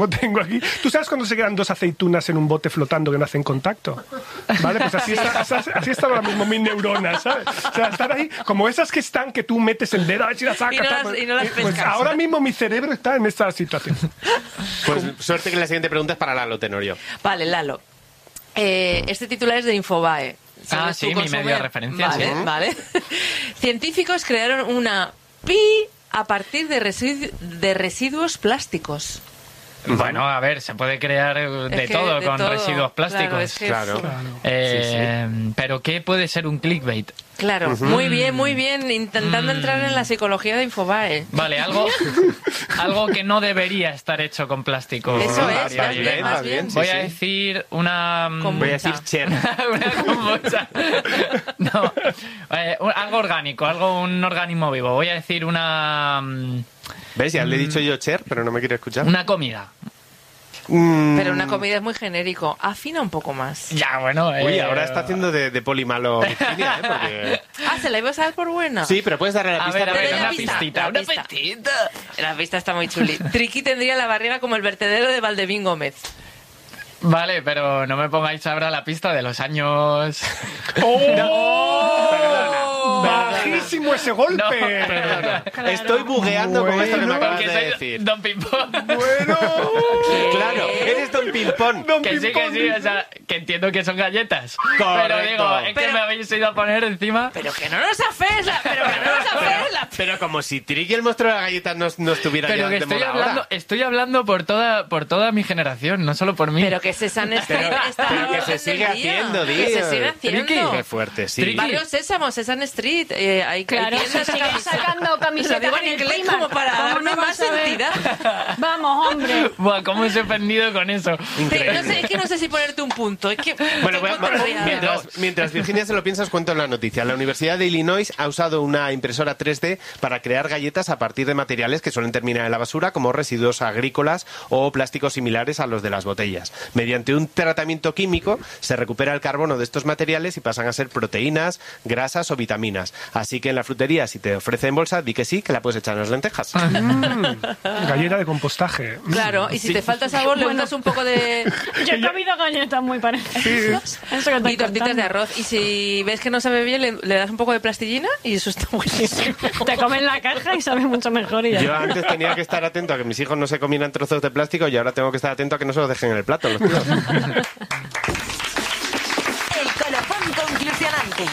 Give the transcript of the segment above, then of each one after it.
tengo aquí. ¿Tú sabes cuando se quedan 2 aceitunas en un bote flotando que no hacen contacto? ¿Vale? Pues así están ahora mismo mis neuronas, ¿sabes? O sea, están ahí como esas que están que tú metes el dedo a ver si las sacas. Y no las pescas. Pues ahora mismo mi cerebro está en esta situación. Pues suerte que la siguiente pregunta es para Lalo Tenorio. Vale, Lalo. Este titular es de Infobae. Sí, mi medio de referencia. Vale, sí. vale. Científicos crearon una pi a partir de residuos plásticos. Bueno, a ver, se puede crear de todo con residuos plásticos. Claro, Pero ¿qué puede ser un clickbait? Claro, muy bien, intentando entrar en la psicología de Infobae. Vale, algo que no debería estar hecho con plástico. Eso es, más bien. Voy a decir una... Voy a decir cher. Una kombucha. No, algo orgánico, un organismo vivo. Voy a decir una... ¿Ves? Ya le he dicho yo cher, pero no me quiere escuchar. Una comida. Pero una comida es muy genérico. Afina un poco más. Ya, bueno... Uy, ahora está haciendo de poli malo Virginia, Porque... ¿se la ibas a dar por buena? Sí, pero puedes darle la pista. A ver, la una pista, pistita. la pista. La pista está muy chuli. Triqui tendría la barriga como el vertedero de Valdemín Gómez. Vale, pero no me pongáis ahora la pista de los años... ¡Bajísimo ese golpe! No, perdona. Claro. Estoy bugueando con esto que me acabas de decir. Don Pimpón. Bueno. Claro, eres Don Pimpón. Que sí, o sea, que entiendo que son galletas. Correcto. Pero digo, es que me habéis ido a poner encima... Pero que no nos afes Pero como si Triqui el monstruo de la galleta no estuviera pero ya que estoy hablando por toda mi generación, no solo por mí. Pero que Sesame Street está pero que se sigue haciendo, Que se sigue haciendo. Qué fuerte, sí. Triqui. Barrio Sésamo, Sesame Street. Hay Claro, tiendas se siguen sacando camisetas digo en el inglés Primark. como para ¿Cómo darme no más vas a ver? entidad. Vamos, hombre. Buah, cómo os he ofendido con eso. Increíble. No sé, es que no sé si ponerte un punto. Es que Bueno, estoy contrariada. mientras Virginia se lo piensa, os cuento la noticia. La Universidad de Illinois ha usado una impresora 3D para crear galletas a partir de materiales que suelen terminar en la basura, como residuos agrícolas o plásticos similares a los de las botellas. Mediante un tratamiento químico se recupera el carbono de estos materiales y pasan a ser proteínas, grasas o vitaminas. Así que en la frutería, si te ofrecen bolsa, di que sí, que la puedes echar en las lentejas. Galleta de compostaje. Claro, y si te falta sabor, le untas un poco de... Yo he comido galletas muy parecidas. Eso que estoy y tortitas contando. de arroz. Y si ves que no sabe bien, le das un poco de plastillina y eso está buenísimo. Te comen la caja y sabe mucho mejor. Y ya. Yo antes tenía que estar atento a que mis hijos no se comieran trozos de plástico y ahora tengo que estar atento a que no se los dejen en el plato los tíos. El colofón conclusionante.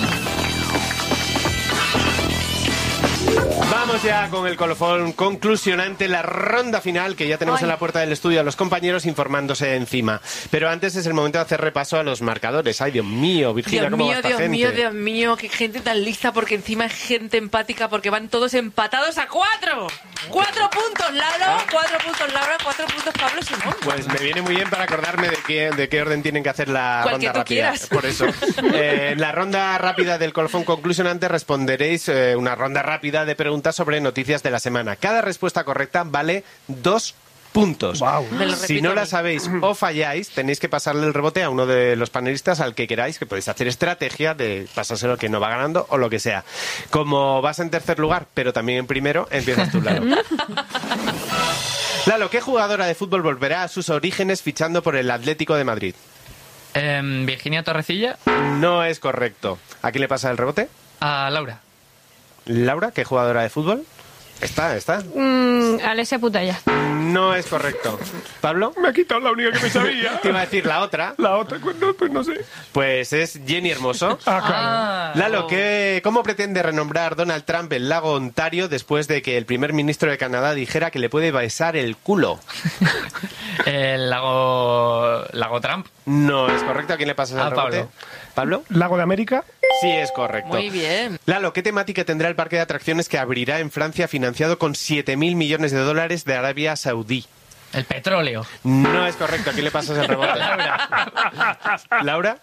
Vamos ya con el colofón conclusionante, la ronda final, que ya tenemos en la puerta del estudio a los compañeros informándose encima. Pero antes es el momento de hacer repaso a los marcadores. Ay, Dios mío, Virginia, ¿cómo va esta gente? Dios mío, qué gente tan lista, porque encima es gente empática, porque van todos empatados a 4. 4 puntos, Lalo, 4 puntos, Laura, 4 puntos, Pablo Simón. Pues me viene muy bien para acordarme de qué orden tienen que hacer la Cual ronda que tú rápida. quieras. Por eso. En la ronda rápida del colofón conclusionante responderéis una ronda rápida de preguntas sobre noticias de la semana. Cada respuesta correcta vale 2 puntos. Wow. Me lo Si repito no a la mí. sabéis o falláis, tenéis que pasarle el rebote a uno de los panelistas al que queráis, que podéis hacer estrategia de pasárselo al que no va ganando o lo que sea. Como vas en tercer lugar, pero también en primero, empiezas tú, Lalo. Lalo, ¿qué jugadora de fútbol volverá a sus orígenes fichando por el Atlético de Madrid? Virginia Torrecilla, No es correcto. ¿A quién le pasa el rebote? a Laura. Laura, ¿qué jugadora de fútbol? Está. Alessia Putalla. No es correcto. ¿Pablo? Me ha quitado la única que me sabía. Te iba a decir la otra. La otra, pues no sé. Pues es Jenny Hermoso. Lalo, ¿cómo pretende renombrar Donald Trump el lago Ontario después de que el primer ministro de Canadá dijera que le puede besar el culo? El lago Trump. No es correcto. ¿A quién le pasas el rebote? ¿Pablo? ¿Lago de América? Sí, es correcto. Muy bien. Lalo, ¿qué temática tendrá el parque de atracciones que abrirá en Francia financiado con 7.000 millones de dólares de Arabia Saudí? El petróleo. No es correcto. ¿A quién le pasas el rebote? ¿Laura?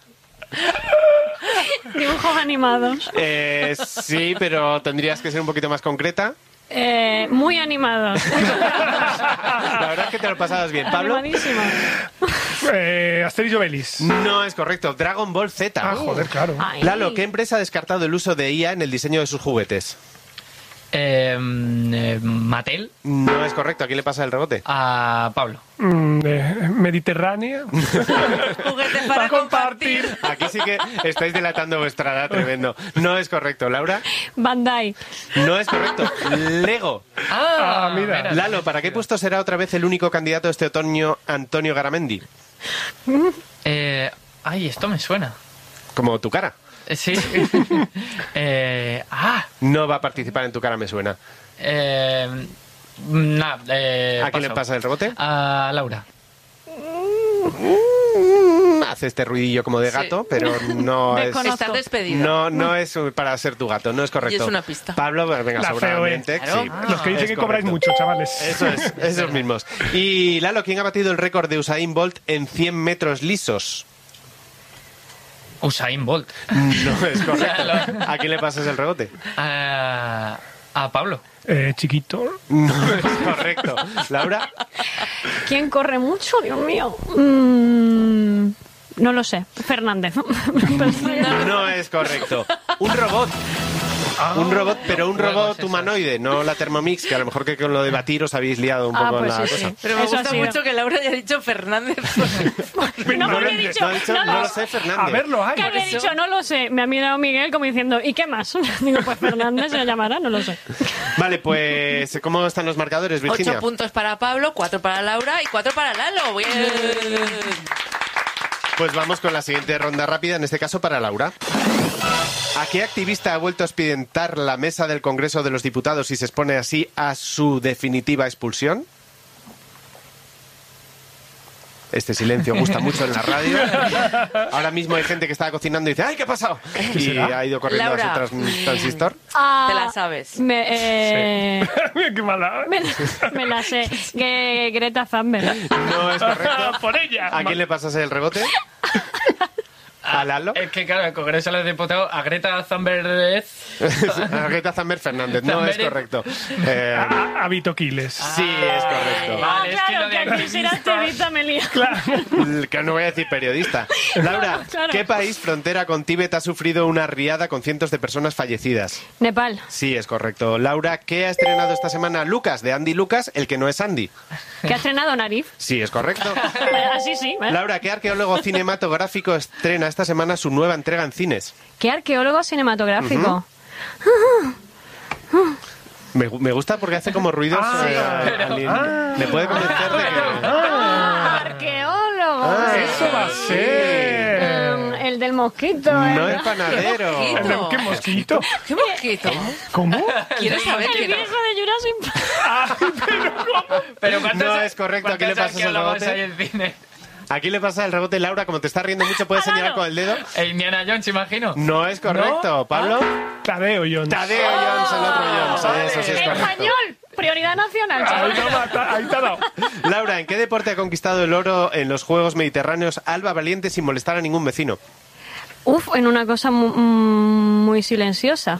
Dibujos animados. Sí, pero tendrías que ser un poquito más concreta. Muy animados. La verdad es que te lo pasabas bien. ¿Pablo? Animadísimo. Asterix y Obelix. No es correcto. Dragon Ball Z. Ah, joder, claro. Ay. Lalo, ¿qué empresa ha descartado el uso de IA en el diseño de sus juguetes? Mattel. No es correcto. ¿A quién le pasa el rebote? A Pablo. Mediterránea. Juguetes para compartir. Aquí sí que estáis delatando vuestra edad tremendo. No es correcto. ¿Laura? Bandai. No es correcto. Lego. Mira. Lalo, ¿para qué puesto será otra vez el único candidato este otoño Antonio Garamendi? Esto me suena. Como tu cara. Sí. No va a participar en Tu cara me suena. ¿A quién le pasa el rebote? A Laura. Hace este ruidillo como de gato, pero no es... Estás despedido. No es para ser tu gato, no es correcto. Y es una pista. Pablo, venga, La seguramente. feo, Sí, Los que dicen es que cobráis correcto. mucho, chavales. Eso es, esos mismos. Y Lalo, ¿quién ha batido el récord de Usain Bolt en 100 metros lisos? Usain Bolt. No es correcto. ¿A quién le pasas el rebote? A Pablo. Chiquito. No es correcto. ¿Laura? ¿Quién corre mucho? Dios mío. No lo sé. Fernández. No es correcto. Un robot. Un robot, pero un robot humanoide, no la Thermomix, que a lo mejor que con lo de batir os habéis liado un poco en pues la sí, cosa. sí. Pero me Eso ha gusta sido. mucho que Laura haya dicho Fernández. No, porque he dicho, No ha dicho, no lo sé, Fernández. A ver, lo hay. que había dicho, no lo sé. Me ha mirado Miguel como diciendo, ¿y qué más? Digo, pues Fernández se llamará, no lo sé. Vale, pues, ¿cómo están los marcadores, Virginia? 8 puntos para Pablo, 4 para Laura y 4 para Lalo. Bien. Pues vamos con la siguiente ronda rápida, en este caso para Laura. ¿A qué activista ha vuelto a expedientar la mesa del Congreso de los Diputados y se expone así a su definitiva expulsión? Este silencio gusta mucho en la radio. Ahora mismo hay gente que estaba cocinando y dice ¡ay, qué ha pasado! Y ha ido corriendo Laura. a su transistor. Te la sabes. Me Qué mala. me la sé. Greta Thunberg. No es correcto. Por ella. ¿A quién le pasas el rebote? ¿A Lalo? Es que claro, el Congreso de los Diputados, a Greta Thunberg. A Greta Thunberg Fernández, no es correcto. A Vito Quiles. Sí, es correcto. Vale, es que Claro, lo que de aquí será activista me lía. Que no voy a decir periodista. Laura, Claro. ¿qué país frontera con Tíbet ha sufrido una riada con cientos de personas fallecidas? Nepal. Sí, es correcto. Laura, ¿qué ha estrenado esta semana Lucas, de Andy Lucas, el que no es Andy? Que ha estrenado Narif. Sí, es correcto. Así sí. ¿eh? Laura, ¿qué arqueólogo cinematográfico estrena esta semana su nueva entrega en cines? ¿Qué arqueólogo cinematográfico? Me gusta porque hace como ruidos. Me puede convencer de que... Arqueólogo. Eso va a ser. El del mosquito. No ¿eh? es panadero. mosquito? ¿Qué mosquito? ¿Qué mosquito? ¿Cómo? Quiero saber El quién viejo de Jurassic Park. Pero ¿cuántos- No es correcto, ¿a quién le cuántos pasas el arqueólogos rebote? hay en cine? Aquí le pasa el rebote, Laura, como te estás riendo mucho, puedes señalar con el dedo. Indiana Jones, imagino. No es correcto. ¿Pablo? Tadeo Jones. Tadeo Jones, el otro Jones. Eso sí es correcto. Español. Prioridad nacional. Ahí chaval. te ha dado. Laura, ¿en qué deporte ha conquistado el oro en los Juegos Mediterráneos Alba Valiente sin molestar a ningún vecino? Uf, en una cosa muy silenciosa.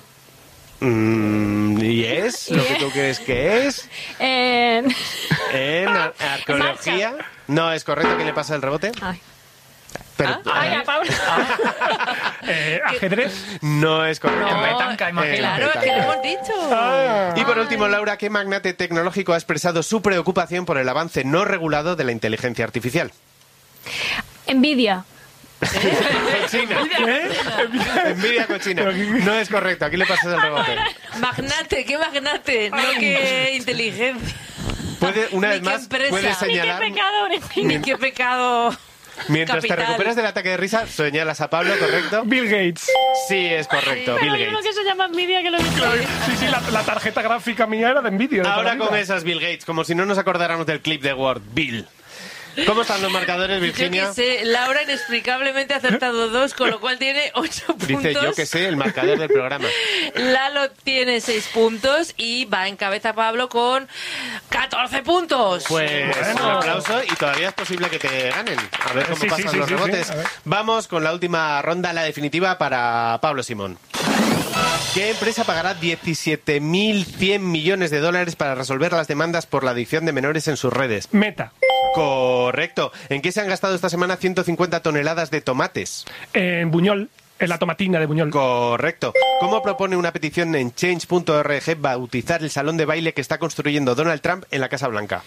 ¿Y es lo que tú crees que es? ¿En arqueología? No es correcto. ¿Quién le pasa el rebote? Ay. Pero, Ay, a Pablo. Ajedrez. no es correcto. En petanca, imagino. Claro, es que lo hemos dicho. Y por último, Laura, ¿qué magnate tecnológico ha expresado su preocupación por el avance no regulado de la inteligencia artificial? Envidia. Cochina. Envidia cochina. No es correcto. Aquí le pasas el rebote. Magnate, qué magnate, no qué inteligencia. Puede, una Ni vez qué más, empresa. puedes Ni qué señalar. pecadores. Ni qué pecado. Mientras te capital. recuperas del ataque de risa, señalas a Pablo, ¿correcto? Bill Gates. Sí, es correcto. Pero Bill hay uno Gates. que se llama envidia que lo Sí, la tarjeta gráfica mía era de Nvidia. de toda Ahora la vida. con esas Bill Gates, como si no nos acordáramos del clip de Word. Bill. ¿Cómo están los marcadores, Yo Virginia? que sé, Laura inexplicablemente ha acertado 2, con lo cual tiene 8 puntos. Dice yo que sé, el marcador del programa. Lalo tiene 6 puntos y va en cabeza Pablo con 14 puntos. Pues un aplauso y todavía es posible que te ganen. A ver cómo Sí, pasan sí, los sí, rebotes. sí, a ver. Vamos con la última ronda, la definitiva para Pablo Simón. ¿Qué empresa pagará 17.100 millones de dólares para resolver las demandas por la adicción de menores en sus redes? Meta. Correcto. ¿En qué se han gastado esta semana 150 toneladas de tomates? En Buñol. En la tomatina de Buñol. Correcto. ¿Cómo propone una petición en change.org bautizar el salón de baile que está construyendo Donald Trump en la Casa Blanca?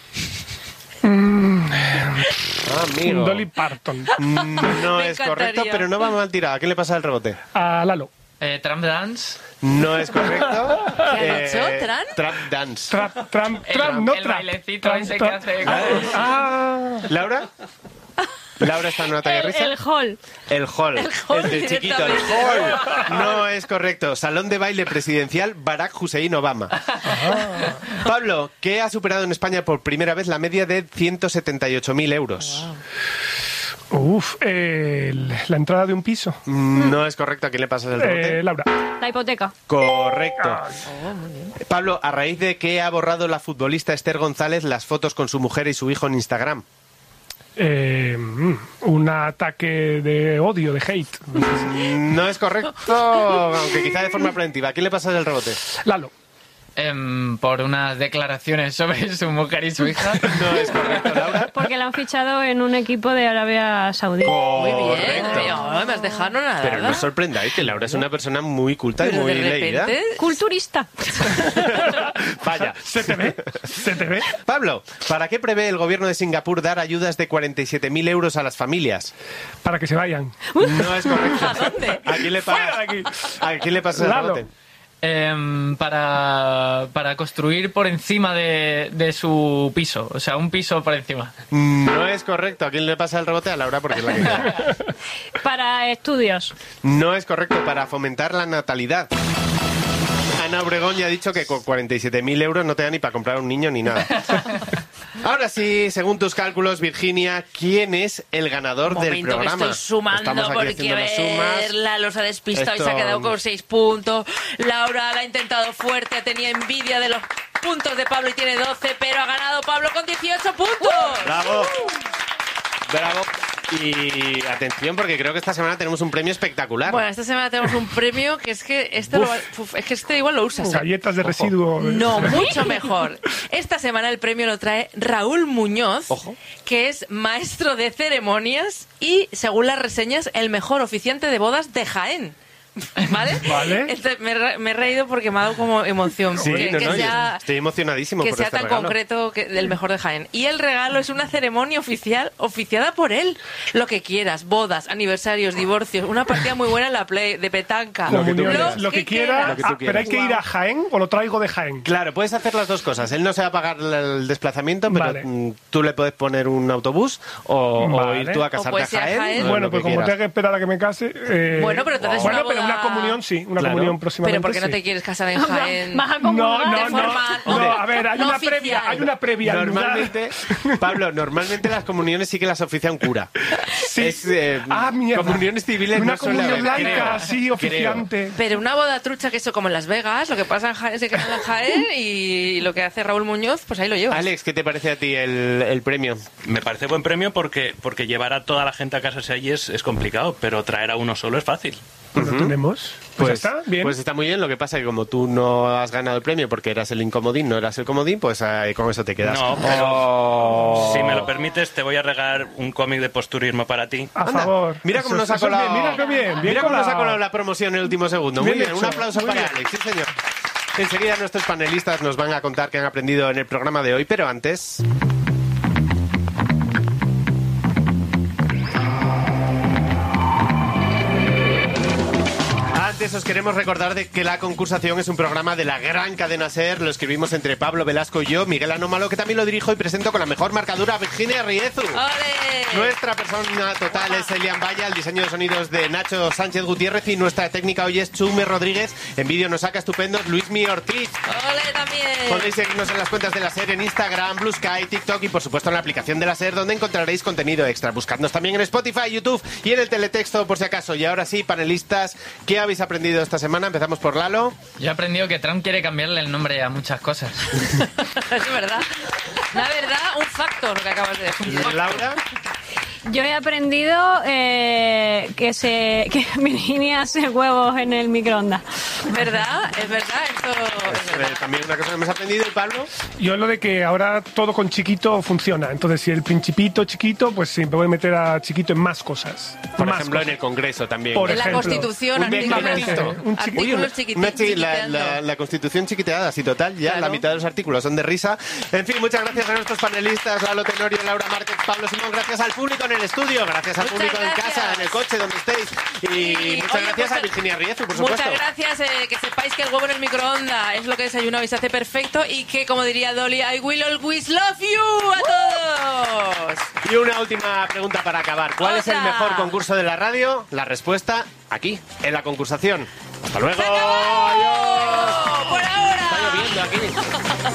Amigo. Dolly Parton. No Me es correcto, encantaría. pero no va mal tirado. ¿A quién le pasa el rebote? A Lalo. Trump Dance. No es correcto. ¿Qué ha dicho? ¿Tran? Trump Dance. Trump, no el trap. bailecito Trump, ese que trap. hace... ¿Laura? ¿Laura está en una talla de risa? El hall. El hall. El hall El de chiquito, el directamente. hall. No es correcto. Salón de baile presidencial Barack Hussein Obama. Pablo, ¿qué ha superado en España por primera vez la media de 178.000 euros? Uf, la entrada de un piso. No es correcto. ¿A quién le pasas el rebote? Laura. La hipoteca. Correcto. Pablo, ¿a raíz de qué ha borrado la futbolista Esther González las fotos con su mujer y su hijo en Instagram? Un ataque de odio, de hate. No es correcto, aunque quizá de forma preventiva. ¿A quién le pasas el rebote? Lalo. Por unas declaraciones sobre su mujer y su hija. No es correcto, Laura. Porque la han fichado en un equipo de Arabia Saudí. Muy bien. Correcto. No me has dejado nada. Pero no os sorprendáis que Laura es una persona muy culta y Pero muy de leída. repente... Culturista. Vaya. ¿Se te ve? ¿Se te ve? Pablo, ¿para qué prevé el gobierno de Singapur dar ayudas de 47.000 euros a las familias? Para que se vayan. No es correcto. ¿A dónde? ¿A quién le Fuera de aquí. ¿A quién le pasas el Lalo. rebote? Para construir por encima de su piso. O sea, un piso por encima. No es correcto. ¿A quién le pasa el rebote? A Laura, porque es la que queda. Para estudios. No es correcto. Para fomentar la natalidad. Ana Obregón ya ha dicho que con 47.000 euros no te da ni para comprar un niño ni nada. Ahora sí, según tus cálculos, Virginia, ¿quién es el ganador del Momento, que programa? estoy sumando Estamos aquí porque haciendo las sumas. verla los ha despistado y se ha Esto- quedado con 6 puntos. Laura la ha intentado fuerte, tenía envidia de los puntos de Pablo y tiene 12, pero ha ganado Pablo con 18 puntos. ¡Bravo! ¡Bravo! Y atención, porque creo que esta semana tenemos un premio espectacular. Bueno, esta semana tenemos un premio que es que este, es que este igual lo usas. ¿eh? Galletas de residuo. No, mucho mejor. Esta semana el premio lo trae Raúl Muñoz, Ojo. que es maestro de ceremonias y, según las reseñas, el mejor oficiante de bodas de Jaén. ¿Vale? Vale. Me he reído porque me ha dado como emoción. Sí, que, no, que no, sea, yo estoy emocionadísimo que por sea este tan regalo. concreto del mejor de Jaén. Y el regalo es una ceremonia oficial oficiada por él. Lo que quieras, bodas, aniversarios, divorcios, una partida muy buena en la Play, de petanca. Comuniones, lo que quiera. Lo que tú Ah, pero hay quieras. que ir a Jaén o lo traigo de Jaén. Claro, puedes hacer las dos cosas. Él no se va a pagar el desplazamiento, pero Vale. tú le puedes poner un autobús o Vale. ir tú a O casarte puedes ir a a Jaén. Jaén. o Bueno, lo que pues como quieras. tengo que esperar a que me case. Bueno, pero entonces Bueno, una pero boda- una comunión sí, una Claro. comunión próximamente. Pero ¿por qué no sí. te quieres casar en Jaén? Vas a No, comulgar. no, De no. forma- No, a ver, hay no una oficial. previa, hay una previa. al lugar. Normalmente, Pablo, normalmente las comuniones sí que las oficia un cura. Sí. Es, Mierda. comuniones civiles Una no suele comunión haber, laica, creo. sí, oficiante. Pero una boda trucha que eso como en Las Vegas, lo que pasa en Jaén se queda en Jaén y lo que hace Raúl Muñoz, pues ahí lo llevas. Alex, ¿qué te parece a ti el premio? Me parece buen premio porque llevar a toda la gente a casarse allí es complicado, pero traer a uno solo es fácil. Pues lo tenemos. Pues ya está, bien. Pues está muy bien. Lo que pasa es que como tú no has ganado el premio porque eras el incomodín, no eras el comodín, pues con eso te quedas. No, pero Oh. si me lo permites, te voy a regalar un cómic de posturismo para ti. A Anda, favor. Mira cómo Eso- nos ha eso es colado. bien, mira qué bien. Bien Mira cómo nos ha colado. colado la promoción en el último segundo. Muy Bien bien, un hecho, aplauso muy para bien. Alex, sí señor. Enseguida nuestros panelistas nos van a contar qué han aprendido en el programa de hoy, pero antes... Antes os queremos recordar de que La Concursación es un programa de la gran cadena SER. Lo escribimos entre Pablo Velasco y yo, Miguel Anómalo, que también lo dirijo y presento con la mejor marcadura, Virginia Riezu. ¡Ole! Nuestra persona total es Elian Vaya, el diseño de sonidos de Nacho Sánchez Gutiérrez y nuestra técnica hoy es Chume Rodríguez. En vídeo nos saca estupendos Luismi Ortiz. ¡Ole también! Podéis seguirnos en las cuentas de la SER en Instagram, Blue Sky, TikTok y por supuesto en la aplicación de la SER donde encontraréis contenido extra. Buscadnos también en Spotify, YouTube y en el teletexto por si acaso. Y ahora sí, panelistas, ¿qué habéis aprendido esta semana? Empezamos por Lalo. Yo he aprendido que Trump quiere cambiarle el nombre a muchas cosas. Es verdad. La verdad, un factor lo que acabas de decir. Laura. Yo he aprendido que Virginia hace huevos en el microondas. ¿Verdad? Es verdad, esto es verdad. También una cosa que hemos aprendido, ¿y Pablo? Yo lo de que ahora todo con chiquito funciona. Entonces, si el principito chiquito, pues sí, me voy a meter a chiquito en más cosas. Por Más ejemplo, cosas. en el Congreso también. Por En la ejemplo, Constitución, un decreto. artículos chiquiteando. La Constitución chiquiteada, sí, total, ya Claro. la mitad de los artículos son de risa. En fin, muchas gracias a nuestros panelistas, Lalo Tenorio, Laura Márquez, Pablo Simón, gracias al público en el estudio, gracias al Muchas público en gracias. casa, en el coche, donde estéis. Y muchas oye, gracias pues, a Virginia Riezu, por supuesto. Muchas gracias, que sepáis que el huevo en el microondas es lo que desayunado y se hace perfecto y que, como diría Dolly, I will always love you a todos. Y una última pregunta para acabar. ¿Cuál es el Otra. mejor concurso de la radio? La respuesta aquí, en la concursación. ¡Hasta luego! ¡Se acabó! ¡Adiós! ¡Por ahora! Está lloviendo aquí.